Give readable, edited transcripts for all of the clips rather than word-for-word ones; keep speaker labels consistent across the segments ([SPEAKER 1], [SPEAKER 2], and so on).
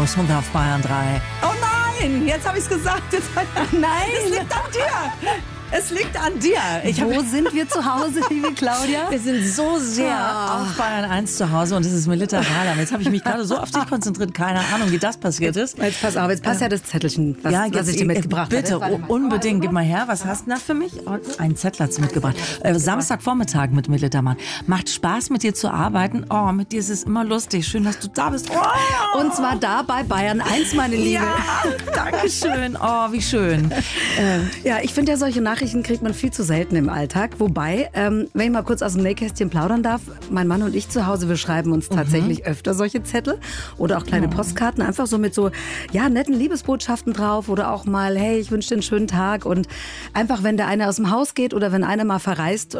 [SPEAKER 1] Rose und auf Bayern 3. Oh nein, jetzt habe ich es gesagt.
[SPEAKER 2] Nein,
[SPEAKER 1] es liegt an dir. Es liegt an dir.
[SPEAKER 2] Wo sind wir zu Hause, liebe Claudia?
[SPEAKER 1] Wir sind so sehr auf Bayern 1 zu Hause und es ist Melita Rahlam. Jetzt habe ich mich gerade so auf dich konzentriert, keine Ahnung, wie das passiert ist.
[SPEAKER 2] Jetzt pass auf, jetzt passt ja das Zettelchen, was ich dir mitgebracht habe.
[SPEAKER 1] Bitte, unbedingt, gib mal her. Was hast du da für mich? Oh, einen Zettel hat sie mitgebracht. Samstagvormittag mit Melita Mann. Macht Spaß, mit dir zu arbeiten. Oh, mit dir ist es immer lustig. Schön, dass du da bist. Oh.
[SPEAKER 2] Und zwar da bei Bayern 1, meine Liebe.
[SPEAKER 1] Ja, danke schön. Oh, wie schön.
[SPEAKER 2] Ja, ich finde ja, solche Nachrichten kriegt man viel zu selten im Alltag. Wobei, wenn ich mal kurz aus dem Nähkästchen plaudern darf, mein Mann und ich zu Hause, wir schreiben uns tatsächlich öfter solche Zettel oder auch kleine Postkarten, einfach so mit so netten Liebesbotschaften drauf oder auch mal, hey, ich wünsche dir einen schönen Tag. Und einfach, wenn der eine aus dem Haus geht oder wenn einer mal verreist,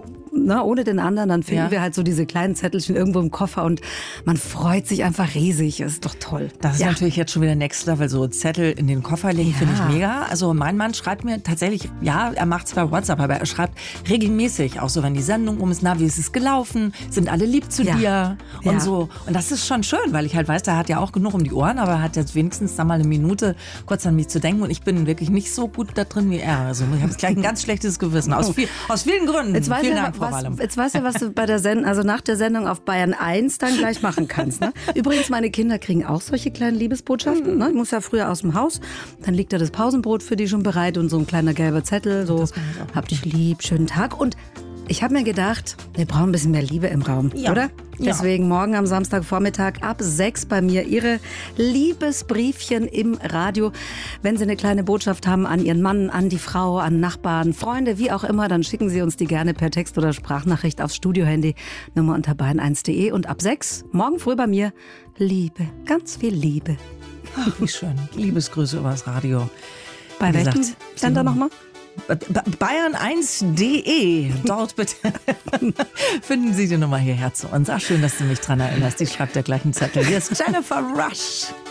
[SPEAKER 2] ohne den anderen, dann finden wir halt so diese kleinen Zettelchen irgendwo im Koffer und man freut sich einfach riesig. Das ist doch toll.
[SPEAKER 1] Das ist natürlich jetzt schon wieder Next Level, so Zettel in den Koffer legen, finde ich mega. Also mein Mann schreibt mir tatsächlich, er macht es bei WhatsApp, aber er schreibt regelmäßig, auch so wenn die Sendung um ist, wie ist es gelaufen, sind alle lieb zu dir und so. Und das ist schon schön, weil ich halt weiß, der hat ja auch genug um die Ohren, aber er hat jetzt wenigstens da mal eine Minute kurz an mich zu denken und ich bin wirklich nicht so gut da drin wie er. Also ich habe jetzt gleich ein ganz schlechtes Gewissen, aus vielen Gründen. Vielen Dank, Frau Rahlam.
[SPEAKER 2] Jetzt weißt du, was du bei der nach der Sendung auf Bayern 1 dann gleich machen kannst. Ne? Übrigens, meine Kinder kriegen auch solche kleinen Liebesbotschaften. Ne? Ich muss ja früher aus dem Haus, dann liegt da das Pausenbrot für die schon bereit und so ein kleiner gelber Zettel, so, hab dich lieb, schönen Tag. Und ich habe mir gedacht, wir brauchen ein bisschen mehr Liebe im Raum, oder? Deswegen morgen am Samstagvormittag ab 6 bei mir Ihre Liebesbriefchen im Radio. Wenn Sie eine kleine Botschaft haben an Ihren Mann, an die Frau, an Nachbarn, Freunde, wie auch immer, dann schicken Sie uns die gerne per Text oder Sprachnachricht aufs Studiohandy, Nummer unter bayern1.de. Und ab 6 morgen früh bei mir Liebe, ganz viel Liebe.
[SPEAKER 1] Ach, wie schön. Liebesgrüße übers Radio.
[SPEAKER 2] Bei welchem Sender nochmal?
[SPEAKER 1] Bayern1.de. Dort bitte finden Sie die Nummer hierher zu uns. Ach, schön, dass du mich dran erinnerst. Ich schreibe dir gleich einen Zettel. Hier ist Jennifer Rush.